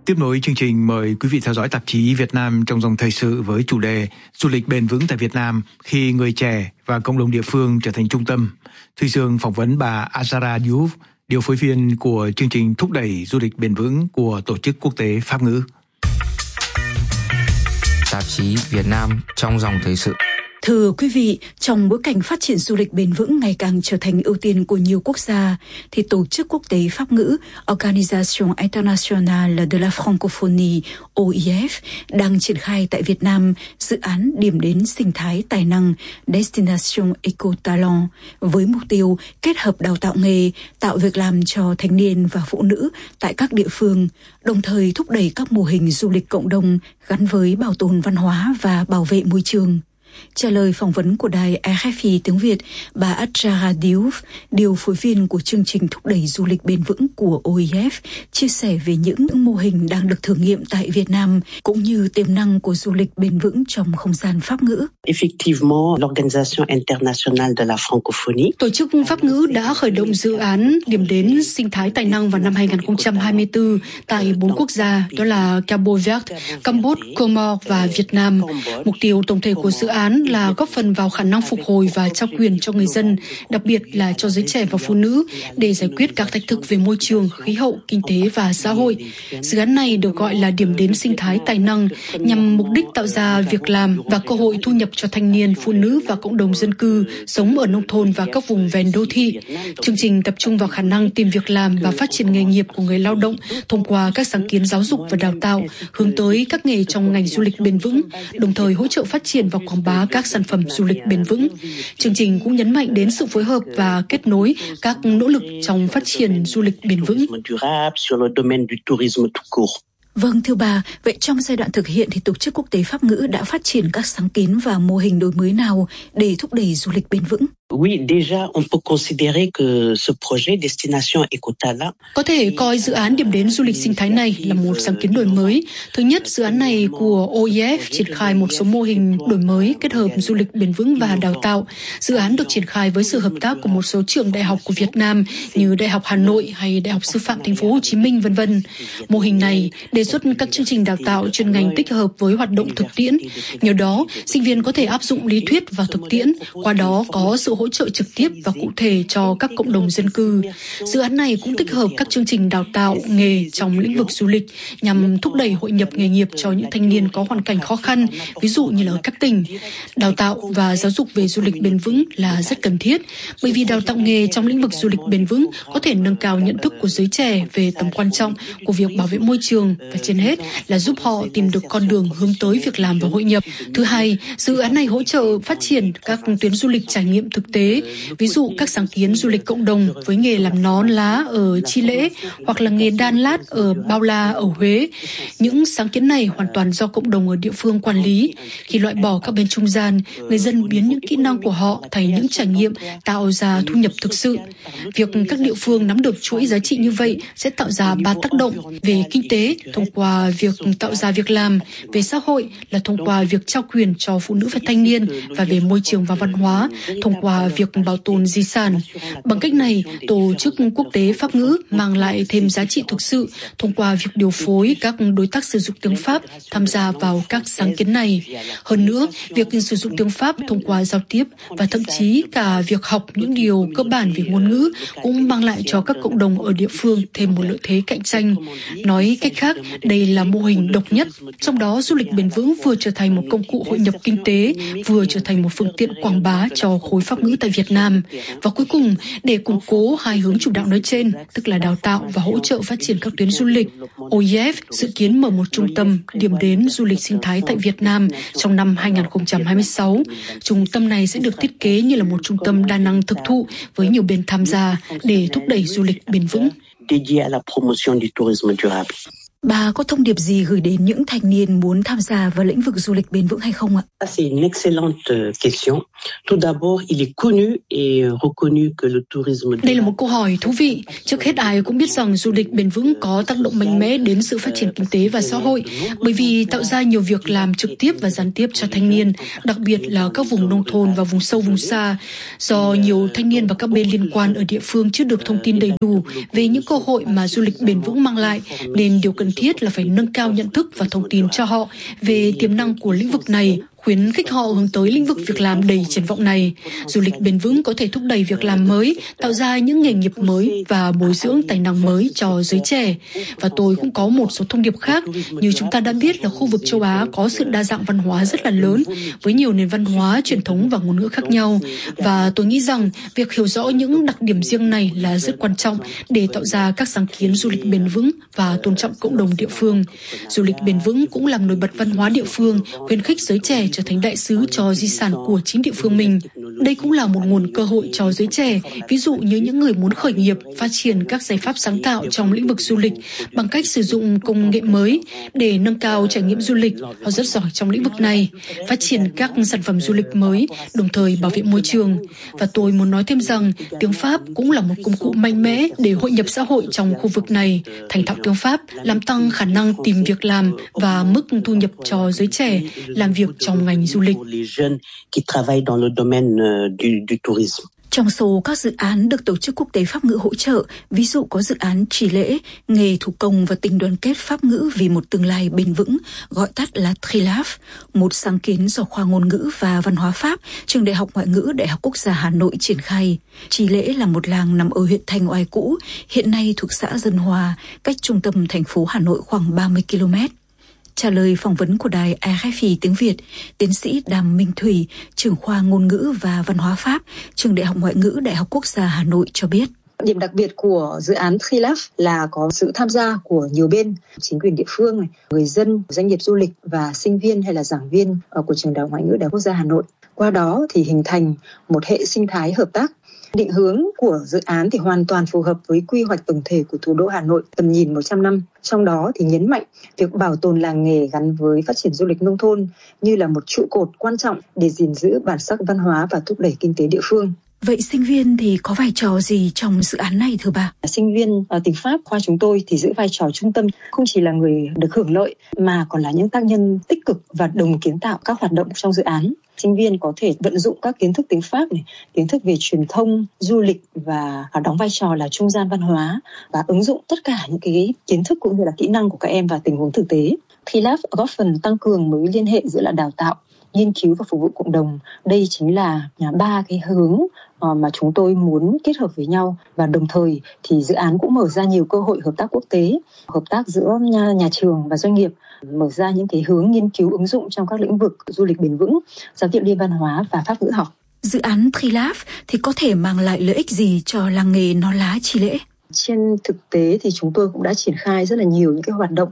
Tiếp nối chương trình, mời quý vị theo dõi tạp chí Việt Nam trong dòng thời sự với chủ đề Du lịch bền vững tại Việt Nam khi người trẻ và cộng đồng địa phương trở thành trung tâm. Thùy Dương phỏng vấn bà Azara Diouf, điều phối viên của chương trình thúc đẩy du lịch bền vững của Tổ chức Quốc tế Pháp ngữ. Tạp chí Việt Nam trong dòng thời sự. Thưa quý vị, trong bối cảnh phát triển du lịch bền vững ngày càng trở thành ưu tiên của nhiều quốc gia, thì Tổ chức Quốc tế Pháp ngữ Organisation Internationale de la Francophonie OIF đang triển khai tại Việt Nam dự án điểm đến sinh thái tài năng Destination Eco Talent với mục tiêu kết hợp đào tạo nghề, tạo việc làm cho thanh niên và phụ nữ tại các địa phương, đồng thời thúc đẩy các mô hình du lịch cộng đồng gắn với bảo tồn văn hóa và bảo vệ môi trường. Trả lời phỏng vấn của đài RFI tiếng Việt, bà Azara Diouf, điều phối viên của chương trình thúc đẩy du lịch bền vững của OIF, chia sẻ về những mô hình đang được thử nghiệm tại Việt Nam cũng như tiềm năng của du lịch bền vững trong không gian Pháp ngữ. Tổ chức Pháp ngữ đã khởi động dự án điểm đến sinh thái tài năng vào năm 2024 tại 4 quốc gia, đó là Cabo Verde, Campuchia, Comores và Việt Nam. Mục tiêu tổng thể của dự án là góp phần vào khả năng phục hồi và trao quyền cho người dân, đặc biệt là cho giới trẻ và phụ nữ, để giải quyết các thách thức về môi trường, khí hậu, kinh tế và xã hội. Dự án này được gọi là điểm đến sinh thái tài năng, nhằm mục đích tạo ra việc làm và cơ hội thu nhập cho thanh niên, phụ nữ và cộng đồng dân cư sống ở nông thôn và các vùng ven đô thị. Chương trình tập trung vào khả năng tìm việc làm và phát triển nghề nghiệp của người lao động thông qua các sáng kiến giáo dục và đào tạo, hướng tới các nghề trong ngành du lịch bền vững, đồng thời hỗ trợ phát triển và quảng bá các sản phẩm du lịch bền vững. Chương trình cũng nhấn mạnh đến sự phối hợp và kết nối các nỗ lực trong phát triển du lịch bền vững. Vâng, thưa bà, vậy trong giai đoạn thực hiện thì Tổ chức Quốc tế Pháp ngữ đã phát triển các sáng kiến và mô hình đổi mới nào để thúc đẩy du lịch bền vững? Có thể coi dự án điểm đến du lịch sinh thái này là một sáng kiến đổi mới. Thứ nhất, dự án này của OIF triển khai một số mô hình đổi mới kết hợp du lịch bền vững và đào tạo. Dự án được triển khai với sự hợp tác của một số trường đại học của Việt Nam như Đại học Hà Nội hay Đại học Sư phạm Thành phố Hồ Chí Minh, v.v. Mô hình này đề xuất các chương trình đào tạo chuyên ngành tích hợp với hoạt động thực tiễn. Nhờ đó, sinh viên có thể áp dụng lý thuyết vào thực tiễn, qua đó có sự hỗ trợ trực tiếp và cụ thể cho các cộng đồng dân cư. Dự án này cũng tích hợp các chương trình đào tạo nghề trong lĩnh vực du lịch nhằm thúc đẩy hội nhập nghề nghiệp cho những thanh niên có hoàn cảnh khó khăn, ví dụ như là ở các tỉnh. Đào tạo và giáo dục về du lịch bền vững là rất cần thiết, bởi vì đào tạo nghề trong lĩnh vực du lịch bền vững có thể nâng cao nhận thức của giới trẻ về tầm quan trọng của việc bảo vệ môi trường và trên hết là giúp họ tìm được con đường hướng tới việc làm và hội nhập. Thứ hai, dự án này hỗ trợ phát triển các tuyến du lịch trải nghiệm thực tế, ví dụ các sáng kiến du lịch cộng đồng với nghề làm nón lá ở Chile hoặc là nghề đan lát ở Bao La ở Huế. Những sáng kiến này hoàn toàn do cộng đồng ở địa phương quản lý. Khi loại bỏ các bên trung gian, người dân biến những kỹ năng của họ thành những trải nghiệm tạo ra thu nhập thực sự. Việc các địa phương nắm được chuỗi giá trị như vậy sẽ tạo ra 3 tác động: về kinh tế thông qua việc tạo ra việc làm, về xã hội là thông qua việc trao quyền cho phụ nữ và thanh niên, và về môi trường và văn hóa thông qua việc bảo tồn di sản. Bằng cách này, Tổ chức Quốc tế Pháp ngữ mang lại thêm giá trị thực sự thông qua việc điều phối các đối tác sử dụng tiếng Pháp tham gia vào các sáng kiến này. Hơn nữa, việc sử dụng tiếng Pháp thông qua giao tiếp và thậm chí cả việc học những điều cơ bản về ngôn ngữ cũng mang lại cho các cộng đồng ở địa phương thêm một lợi thế cạnh tranh. Nói cách khác, đây là mô hình độc nhất, trong đó du lịch bền vững vừa trở thành một công cụ hội nhập kinh tế, vừa trở thành một phương tiện quảng bá cho khối Pháp ngữ tại Việt Nam. Và cuối cùng, để củng cố hai hướng chủ đạo nói trên, tức là đào tạo và hỗ trợ phát triển các tuyến du lịch, OIF dự kiến mở một trung tâm điểm đến du lịch sinh thái tại Việt Nam trong năm 2026. Trung tâm này sẽ được thiết kế như là một trung tâm đa năng thực thụ với nhiều bên tham gia để thúc đẩy du lịch bền vững. Bà có thông điệp gì gửi đến những thanh niên muốn tham gia vào lĩnh vực du lịch bền vững hay không ạ? Đây là một câu hỏi thú vị. Trước hết ai cũng biết rằng du lịch bền vững có tác động mạnh mẽ đến sự phát triển kinh tế và xã hội, bởi vì tạo ra nhiều việc làm trực tiếp và gián tiếp cho thanh niên, đặc biệt là các vùng nông thôn và vùng sâu vùng xa. Do nhiều thanh niên và các bên liên quan ở địa phương chưa được thông tin đầy đủ về những cơ hội mà du lịch bền vững mang lại, nên điều cần cần thiết là phải nâng cao nhận thức và thông tin cho họ về tiềm năng của lĩnh vực này, khuyến khích họ hướng tới lĩnh vực việc làm đầy triển vọng này. Du lịch bền vững có thể thúc đẩy việc làm mới, tạo ra những nghề nghiệp mới và bồi dưỡng tài năng mới cho giới trẻ. Và tôi cũng có một số thông điệp khác. Như chúng ta đã biết là khu vực châu Á có sự đa dạng văn hóa rất là lớn, với nhiều nền văn hóa, truyền thống và ngôn ngữ khác nhau. Và tôi nghĩ rằng việc hiểu rõ những đặc điểm riêng này là rất quan trọng để tạo ra các sáng kiến du lịch bền vững và tôn trọng cộng đồng địa phương. Du lịch bền vững cũng làm nổi bật văn hóa địa phương, khuyến khích giới trẻ trở thành đại sứ cho di sản của chính địa phương mình. Đây cũng là một nguồn cơ hội cho giới trẻ, ví dụ như những người muốn khởi nghiệp, phát triển các giải pháp sáng tạo trong lĩnh vực du lịch bằng cách sử dụng công nghệ mới để nâng cao trải nghiệm du lịch. Họ rất giỏi trong lĩnh vực này, phát triển các sản phẩm du lịch mới, đồng thời bảo vệ môi trường. Và tôi muốn nói thêm rằng tiếng Pháp cũng là một công cụ mạnh mẽ để hội nhập xã hội trong khu vực này. Thành thạo tiếng Pháp làm tăng khả năng tìm việc làm và mức thu nhập cho giới trẻ làm việc trong ngành du lịch. Trong số các dự án được Tổ chức Quốc tế Pháp ngữ hỗ trợ, ví dụ có dự án Trì lễ, nghề thủ công và tình đoàn kết Pháp ngữ vì một tương lai bền vững, gọi tắt là TRILAF, một sáng kiến do Khoa Ngôn ngữ và Văn hóa Pháp, Trường Đại học Ngoại ngữ Đại học Quốc gia Hà Nội triển khai. Trì lễ là một làng nằm ở huyện Thanh Oai cũ, hiện nay thuộc xã Dân Hòa, cách trung tâm thành phố Hà Nội khoảng 30 km. Trả lời phỏng vấn của đài RFI tiếng Việt, tiến sĩ Đàm Minh Thủy, trưởng khoa ngôn ngữ và văn hóa Pháp, Trường Đại học Ngoại ngữ Đại học Quốc gia Hà Nội cho biết. Điểm đặc biệt của dự án TRILAF là có sự tham gia của nhiều bên, chính quyền địa phương, người dân, doanh nghiệp du lịch và sinh viên hay là giảng viên của Trường Đại học Ngoại ngữ Đại học Quốc gia Hà Nội. Qua đó thì hình thành một hệ sinh thái hợp tác. Định hướng của dự án thì hoàn toàn phù hợp với quy hoạch tổng thể của thủ đô Hà Nội tầm nhìn 100 năm. Trong đó thì nhấn mạnh việc bảo tồn làng nghề gắn với phát triển du lịch nông thôn như là một trụ cột quan trọng để gìn giữ bản sắc văn hóa và thúc đẩy kinh tế địa phương. Vậy sinh viên thì có vai trò gì trong dự án này thưa bà? Sinh viên tiếng Pháp khoa chúng tôi thì giữ vai trò trung tâm, không chỉ là người được hưởng lợi mà còn là những tác nhân tích cực và đồng kiến tạo các hoạt động trong dự án. Sinh viên có thể vận dụng các kiến thức tiếng Pháp, kiến thức về truyền thông, du lịch và đóng vai trò là trung gian văn hóa và ứng dụng tất cả những cái kiến thức cũng như là kỹ năng của các em vào tình huống thực tế. TRILAF góp phần tăng cường mối liên hệ giữa là đào tạo, nghiên cứu và phục vụ cộng đồng. Đây chính là 3 cái hướng mà chúng tôi muốn kết hợp với nhau, và đồng thời thì dự án cũng mở ra nhiều cơ hội hợp tác quốc tế, hợp tác giữa nhà trường và doanh nghiệp, mở ra những cái hướng nghiên cứu ứng dụng trong các lĩnh vực du lịch bền vững, giao tiếp liên văn hóa và pháp ngữ học. Dự án TRILAF thì có thể mang lại lợi ích gì cho làng nghề nón lá Chi Lễ? Trên thực tế thì chúng tôi cũng đã triển khai rất là nhiều những cái hoạt động,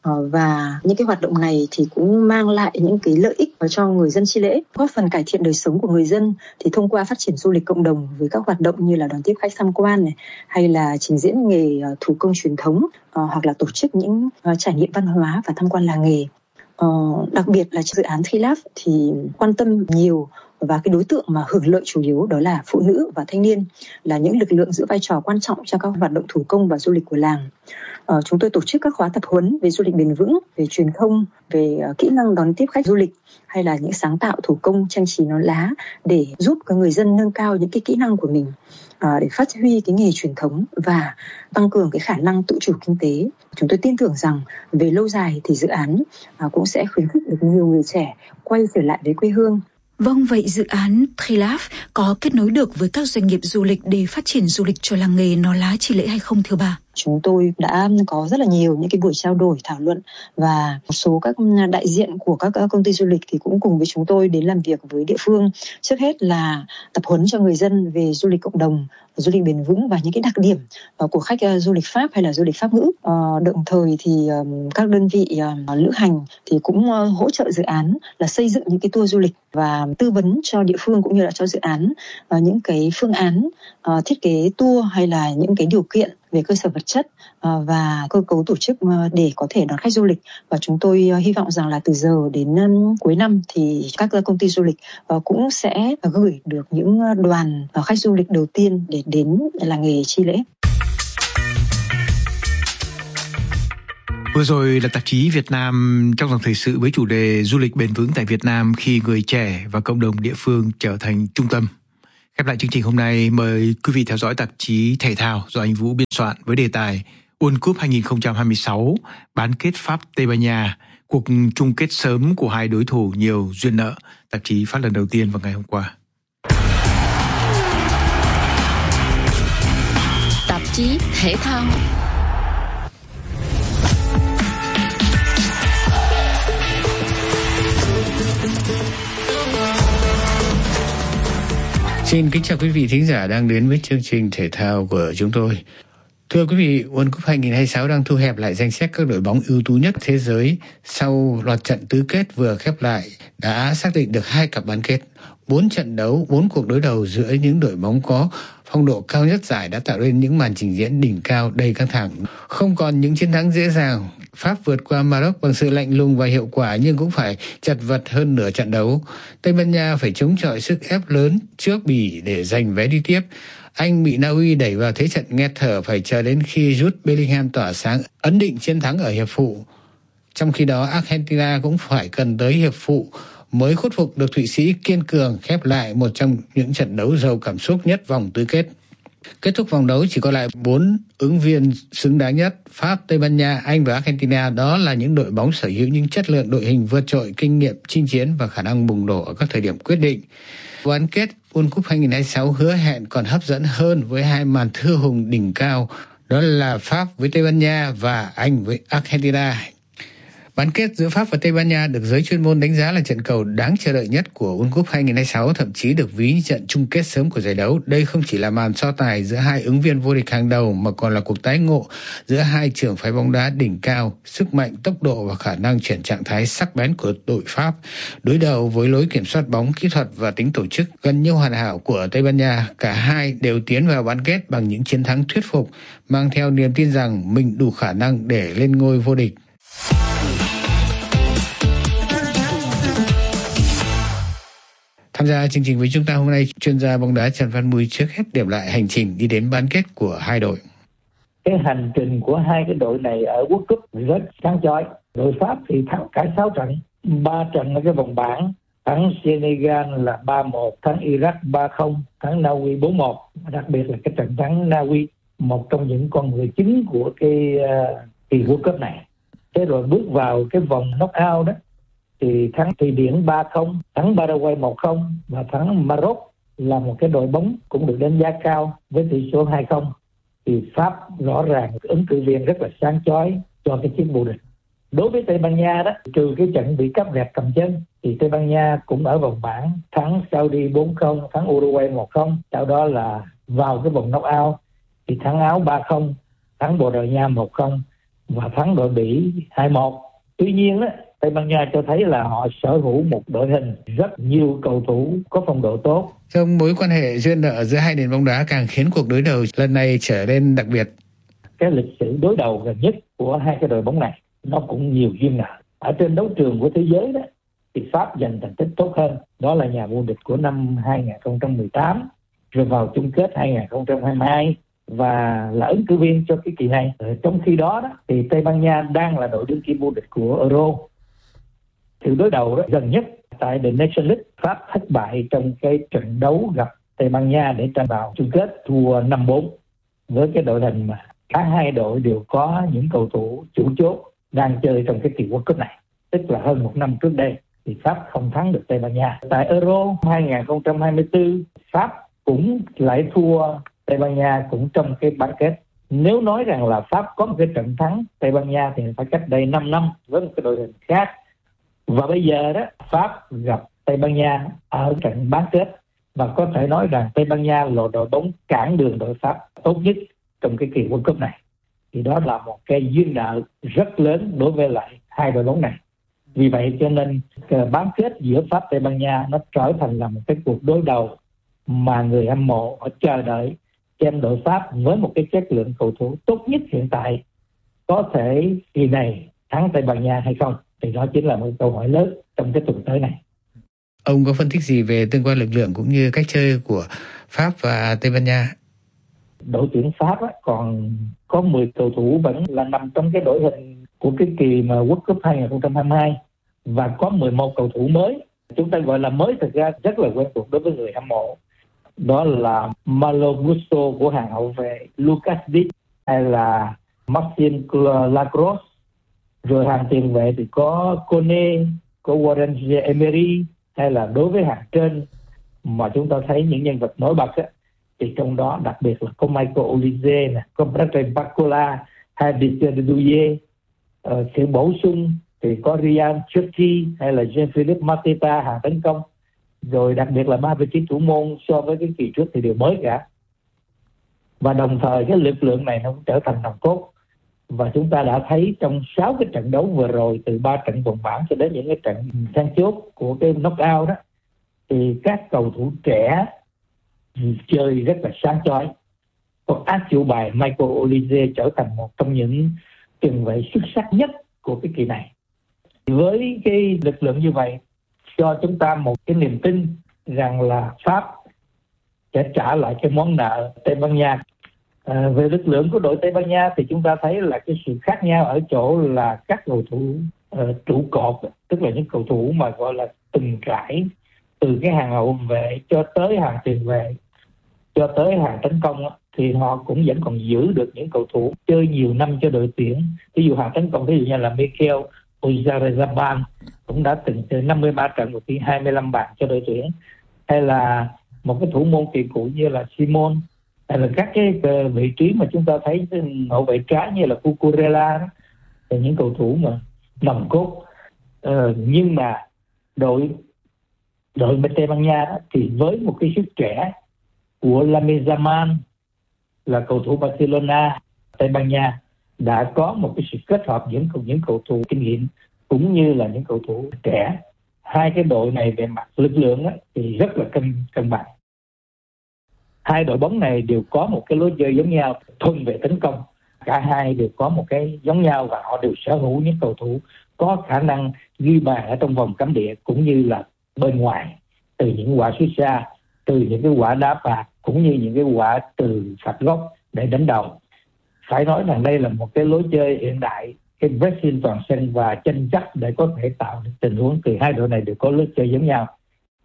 và những cái hoạt động này thì cũng mang lại những cái lợi ích cho người dân Chi Lễ, góp phần cải thiện đời sống của người dân thì thông qua phát triển du lịch cộng đồng với các hoạt động như là đón tiếp khách tham quan này, hay là trình diễn nghề thủ công truyền thống, hoặc là tổ chức những trải nghiệm văn hóa và tham quan làng nghề. Đặc biệt là dự án TRILAF thì quan tâm nhiều và cái đối tượng mà hưởng lợi chủ yếu đó là phụ nữ và thanh niên, là những lực lượng giữ vai trò quan trọng trong các hoạt động thủ công và du lịch của làng. Chúng tôi tổ chức các khóa tập huấn về du lịch bền vững, về truyền thông, về kỹ năng đón tiếp khách du lịch, hay là những sáng tạo thủ công trang trí nón lá để giúp các người dân nâng cao những cái kỹ năng của mình, để phát huy cái nghề truyền thống và tăng cường cái khả năng tự chủ kinh tế. Chúng tôi tin tưởng rằng về lâu dài thì dự án cũng sẽ khuyến khích được nhiều người trẻ quay trở lại với quê hương. Vâng, vậy dự án TRILAF có kết nối được với các doanh nghiệp du lịch để phát triển du lịch cho làng nghề nón lá Chi Lễ hay không thưa bà? Chúng tôi đã có rất là nhiều những cái buổi trao đổi, thảo luận, và một số các đại diện của các công ty du lịch thì cũng cùng với chúng tôi đến làm việc với địa phương. Trước hết là tập huấn cho người dân về du lịch cộng đồng, du lịch bền vững và những cái đặc điểm của khách du lịch Pháp hay là du lịch Pháp ngữ. Đồng thời thì các đơn vị lữ hành thì cũng hỗ trợ dự án là xây dựng những cái tour du lịch và tư vấn cho địa phương cũng như là cho dự án những cái phương án thiết kế tour hay là những cái điều kiện về cơ sở vật chất và cơ cấu tổ chức để có thể đón khách du lịch. Và chúng tôi hy vọng rằng là từ giờ đến cuối năm thì các công ty du lịch cũng sẽ gửi được những đoàn khách du lịch đầu tiên để đến làng nghề Chi Lễ. Vừa rồi là tạp chí Việt Nam trong dòng thời sự với chủ đề du lịch bền vững tại Việt Nam khi người trẻ và cộng đồng địa phương trở thành trung tâm. Khép lại chương trình hôm nay, mời quý vị theo dõi tạp chí Thể thao do anh Vũ biên soạn với đề tài World Cup 2026, bán kết Pháp-Tây Ban Nha, cuộc chung kết sớm của hai đối thủ nhiều duyên nợ, tạp chí phát lần đầu tiên vào ngày hôm qua. Tạp chí thể thao. Xin kính chào quý vị thính giả đang đến với chương trình thể thao của chúng tôi. Thưa quý vị, World Cup 2026 đang thu hẹp lại danh sách các đội bóng ưu tú nhất thế giới sau loạt trận tứ kết vừa khép lại, đã xác định được 2 cặp bán kết. 4 trận đấu, 4 cuộc đối đầu giữa những đội bóng có phong độ cao nhất giải đã tạo nên những màn trình diễn đỉnh cao đầy căng thẳng. Không còn những chiến thắng dễ dàng, Pháp vượt qua Maroc bằng sự lạnh lùng và hiệu quả nhưng cũng phải chật vật hơn nửa trận đấu. Tây Ban Nha phải chống chọi sức ép lớn trước Bỉ để giành vé đi tiếp. Anh bị Na Uy đẩy vào thế trận nghẹt thở, phải chờ đến khi Jude Bellingham tỏa sáng ấn định chiến thắng ở hiệp phụ. Trong khi đó, Argentina cũng phải cần tới hiệp phụ mới khuất phục được Thụy Sĩ kiên cường khép lại một trong những trận đấu giàu cảm xúc nhất vòng tứ kết. Kết thúc vòng đấu chỉ còn lại 4 ứng viên xứng đáng nhất: Pháp, Tây Ban Nha, Anh và Argentina. Đó là những đội bóng sở hữu những chất lượng đội hình vượt trội, kinh nghiệm chinh chiến và khả năng bùng nổ ở các thời điểm quyết định. Bán kết World Cup 2026 hứa hẹn còn hấp dẫn hơn với 2 màn thư hùng đỉnh cao, đó là Pháp với Tây Ban Nha và Anh với Argentina. Bán kết giữa Pháp và Tây Ban Nha được giới chuyên môn đánh giá là trận cầu đáng chờ đợi nhất của World Cup 2026, thậm chí được ví như trận chung kết sớm của giải đấu. Đây không chỉ là màn so tài giữa 2 ứng viên vô địch hàng đầu mà còn là cuộc tái ngộ giữa 2 trường phái bóng đá đỉnh cao, sức mạnh, tốc độ và khả năng chuyển trạng thái sắc bén của đội Pháp đối đầu với lối kiểm soát bóng, kỹ thuật và tính tổ chức gần như hoàn hảo của Tây Ban Nha. Cả hai đều tiến vào bán kết bằng những chiến thắng thuyết phục, mang theo niềm tin rằng mình đủ khả năng để lên ngôi vô địch. Tham gia chương trình với chúng ta hôm nay, chuyên gia bóng đá Trần Văn Mùi trước hết điểm lại hành trình đi đến bán kết của hai đội. Cái hành trình của hai cái đội này ở World Cup rất sáng chói. Đội Pháp thì thắng cả 6 trận, 3 trận ở cái vòng bảng, thắng Senegal là 3-1, thắng Iraq 3-0, thắng Na Uy 4-1. Đặc biệt là cái trận thắng Na Uy, một trong những con người chính của cái kỳ World Cup này. Thế rồi bước vào cái vòng knock-out đó thì thắng Thụy Điển 3-0, thắng Paraguay 1-0 và thắng Maroc là một cái đội bóng cũng được đánh giá cao với tỷ số 2-0. Thì Pháp rõ ràng ứng cử viên rất là sáng chói cho cái chiếc vô địch. Đối với Tây Ban Nha đó, trừ cái trận bị cắp vẹt cầm chân thì Tây Ban Nha cũng ở vòng bảng, thắng Saudi 4-0, thắng Uruguay 1-0, sau đó là vào cái vòng knock-out thì thắng Áo 3-0, thắng Bồ Đào Nha 1-0 và thắng đội Bỉ 2-1. Tuy nhiên đó, Tây Ban Nha cho thấy là họ sở hữu một đội hình rất nhiều cầu thủ có phong độ tốt. Trong mối quan hệ duyên nợ giữa hai nền bóng đá càng khiến cuộc đối đầu lần này trở nên đặc biệt. Cái lịch sử đối đầu gần nhất của hai cái đội bóng này nó cũng nhiều duyên nợ. Ở trên đấu trường của thế giới đó thì Pháp giành thành tích tốt hơn, đó là nhà vô địch của năm 2018, rồi vào chung kết 2022 và là ứng cử viên cho cái kỳ này. Trong khi đó thì Tây Ban Nha đang là đội đương kim vô địch của Euro. Sự đối đầu đó gần nhất tại The Nations League, Pháp thất bại trong cái trận đấu gặp Tây Ban Nha để tranh vào chung kết, thua 5-4 với cái đội hình mà cả hai đội đều có những cầu thủ chủ chốt đang chơi trong cái kỳ World Cup này. Tức là hơn một năm trước đây thì Pháp không thắng được Tây Ban Nha. Tại Euro 2024, Pháp cũng lại thua Tây Ban Nha cũng trong cái bán kết. Nếu nói rằng là Pháp có một cái trận thắng Tây Ban Nha thì phải cách đây 5 năm với một cái đội hình khác. Và bây giờ đó, Pháp gặp Tây Ban Nha ở trận bán kết và có thể nói rằng Tây Ban Nha là đội bóng cản đường đội Pháp tốt nhất trong cái kỳ World Cup này. Thì đó là một cái duyên nợ rất lớn đối với lại hai đội bóng này. Vì vậy cho nên bán kết giữa Pháp Tây Ban Nha nó trở thành là một cái cuộc đối đầu mà người hâm mộ họ chờ đợi xem đội Pháp với một cái chất lượng cầu thủ tốt nhất hiện tại có thể kỳ này thắng Tây Ban Nha hay không. Thì đó chính là một câu hỏi lớn trong cái tuần tới này. Ông có phân tích gì về tương quan lực lượng cũng như cách chơi của Pháp và Tây Ban Nha? Đội tuyển Pháp còn có 10 cầu thủ vẫn là nằm trong cái đội hình của cái kỳ mà World Cup 2022 và có 11 cầu thủ mới. Chúng ta gọi là mới, thực ra rất là quen thuộc đối với người hâm mộ. Đó là Malo Gusto của hàng hậu vệ Lucas Digne, hay là Maxime Lacroix, rồi hàng tiền vệ thì có Kone, có Warren Emery, hay là đối với hàng trên mà chúng ta thấy những nhân vật nổi bật á, thì trong đó đặc biệt là có Michael Olise, có Bradley Barcola hay Didier Douillet. Sự bổ sung thì có Ryan Cherki hay là Jean-Philippe Mateta hàng tấn công. Rồi đặc biệt là 3 vị trí thủ môn so với cái kỳ trước thì đều mới cả. Và đồng thời cái lực lượng này nó cũng trở thành nòng cốt. Và chúng ta đã thấy trong 6 cái trận đấu vừa rồi, từ 3 trận vòng bảng cho đến những cái trận then chốt của cái knockout đó, thì các cầu thủ trẻ chơi rất là sáng chói. Còn áp chủ bài Michael Olise trở thành một trong những tiền vệ xuất sắc nhất của cái kỳ này. Với cái lực lượng như vậy cho chúng ta một cái niềm tin rằng là Pháp sẽ trả lại cái món nợ Tây Ban Nha. Về lực lượng của đội Tây Ban Nha thì chúng ta thấy là cái sự khác nhau ở chỗ là các cầu thủ trụ cột, tức là những cầu thủ mà gọi là từng trải từ cái hàng hậu vệ cho tới hàng tiền vệ cho tới hàng tấn công, thì họ cũng vẫn còn giữ được những cầu thủ chơi nhiều năm cho đội tuyển. Ví dụ hàng tấn công ví dụ như là Mikel Oyarzabal cũng đã từng chơi 53 trận và ghi 25 bàn cho đội tuyển, hay là một cái thủ môn kỳ cựu như là Simon, hay là các cái vị trí mà chúng ta thấy hậu vệ trái như là Cucurella đó, là những cầu thủ mà nòng cốt. Nhưng mà đội Tây Ban Nha đó, thì với một cái sức trẻ của Lamine Yamal là cầu thủ Barcelona, Tây Ban Nha đã có một cái sự kết hợp những cầu thủ kinh nghiệm cũng như là những cầu thủ trẻ. Hai cái đội này về mặt lực lượng đó, thì rất là cân bằng. Hai đội bóng này đều có một cái lối chơi giống nhau, thuần về tấn công. Cả hai đều có một cái giống nhau và họ đều sở hữu những cầu thủ có khả năng ghi bàn ở trong vòng cấm địa cũng như là bên ngoài, từ những quả sút xa, từ những cái quả đá phạt cũng như những cái quả từ phạt góc để đánh đầu. Phải nói rằng đây là một cái lối chơi hiện đại, cái pressing toàn sân và tranh chấp để có thể tạo được tình huống từ hai đội này đều có lối chơi giống nhau.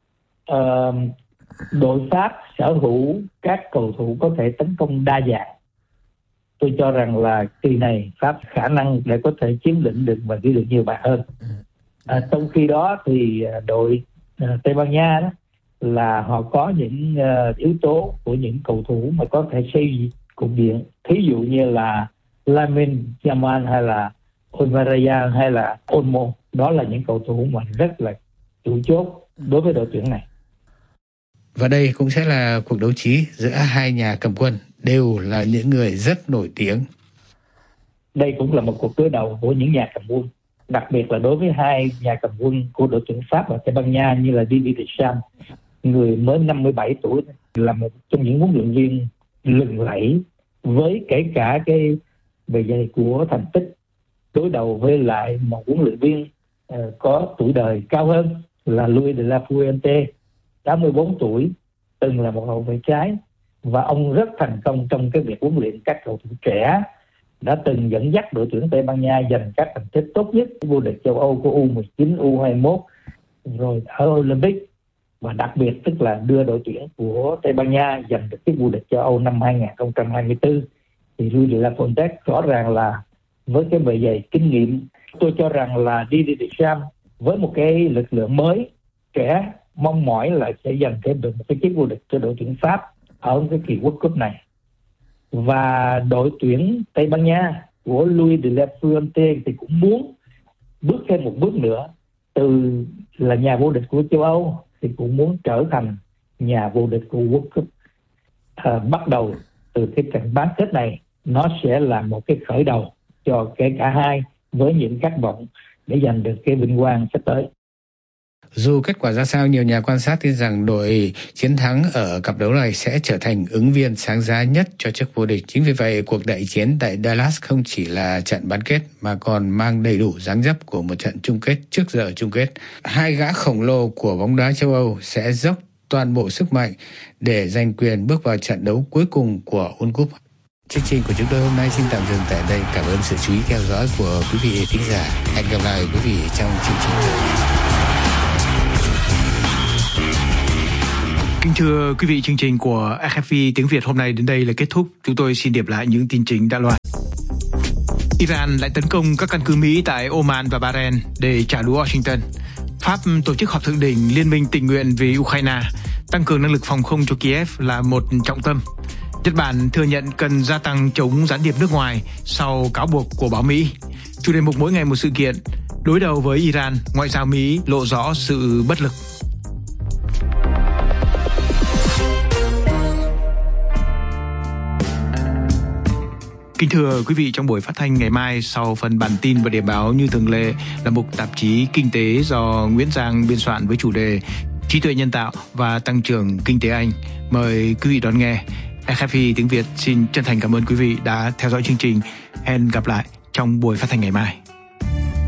Đội Pháp sở hữu các cầu thủ có thể tấn công đa dạng. Tôi cho rằng là kỳ này Pháp khả năng để có thể chiếm lĩnh được và ghi được nhiều bàn hơn. Trong khi đó thì đội Tây Ban Nha đó là họ có những yếu tố của những cầu thủ mà có thể xây cục diện. Thí dụ như là Lamine Yamal hay là Olivera hay là Olmo. Đó là những cầu thủ mà rất là chủ chốt đối với đội tuyển này. Và đây cũng sẽ là cuộc đấu trí giữa hai nhà cầm quân, đều là những người rất nổi tiếng. Đây cũng là một cuộc đối đầu của những nhà cầm quân, đặc biệt là đối với hai nhà cầm quân của đội tuyển Pháp và Tây Ban Nha như là Didier Deschamps, người mới 57 tuổi, là một trong những huấn luyện viên lừng lẫy với kể cả cái bề dày của thành tích, đối đầu với lại một huấn luyện viên có tuổi đời cao hơn là Luis de la Fuente, 84 tuổi, từng là một hậu vệ trái, và ông rất thành công trong cái việc huấn luyện các cầu thủ trẻ, đã từng dẫn dắt đội tuyển Tây Ban Nha giành các thành tích tốt nhất vô địch châu Âu của U19, U21 rồi ở Olympic, và đặc biệt tức là đưa đội tuyển của Tây Ban Nha giành được cái vô địch châu Âu năm 2024. Thì Luis de la Fuente rõ ràng là với cái bề dày kinh nghiệm, tôi cho rằng là Didier Deschamps với một cái lực lượng mới trẻ mong mỏi là sẽ giành thêm được một cái chiếc vô địch cho đội tuyển Pháp ở cái kỳ World Cup này. Và đội tuyển Tây Ban Nha của Luis de la Fuente thì cũng muốn bước thêm một bước nữa, từ là nhà vô địch của châu Âu thì cũng muốn trở thành nhà vô địch của World Cup. Bắt đầu từ cái trận bán kết này, nó sẽ là một cái khởi đầu cho cả hai với những khát vọng để giành được cái vinh quang sắp tới. Dù kết quả ra sao, nhiều nhà quan sát tin rằng đội chiến thắng ở cặp đấu này sẽ trở thành ứng viên sáng giá nhất cho chức vô địch. Chính vì vậy, cuộc đại chiến tại Dallas không chỉ là trận bán kết mà còn mang đầy đủ dáng dấp của một trận chung kết trước giờ chung kết. Hai gã khổng lồ của bóng đá châu Âu sẽ dốc toàn bộ sức mạnh để giành quyền bước vào trận đấu cuối cùng của World Cup. Chương trình của chúng tôi hôm nay xin tạm dừng tại đây. Cảm ơn sự chú ý theo dõi của quý vị thính giả. Hẹn gặp lại quý vị trong chương trình tới. Kính thưa quý vị, chương trình của RFI tiếng Việt hôm nay đến đây là kết thúc. Chúng tôi xin điểm lại những tin chính đã loan. Iran lại tấn công các căn cứ Mỹ tại Oman và Bahrain để trả đũa Washington. Pháp tổ chức họp thượng đỉnh Liên minh tình nguyện vì Ukraine, tăng cường năng lực phòng không cho Kiev là một trọng tâm. Nhật Bản thừa nhận cần gia tăng chống gián điệp nước ngoài sau cáo buộc của báo Mỹ. Chủ đề mục mỗi ngày một sự kiện, đối đầu với Iran, ngoại giao Mỹ lộ rõ sự bất lực. Kính thưa quý vị, trong buổi phát thanh ngày mai, sau phần bản tin và điểm báo như thường lệ là mục tạp chí Kinh tế do Nguyễn Giang biên soạn với chủ đề Trí tuệ nhân tạo và tăng trưởng kinh tế Anh. Mời quý vị đón nghe. RFI tiếng Việt xin chân thành cảm ơn quý vị đã theo dõi chương trình. Hẹn gặp lại trong buổi phát thanh ngày mai.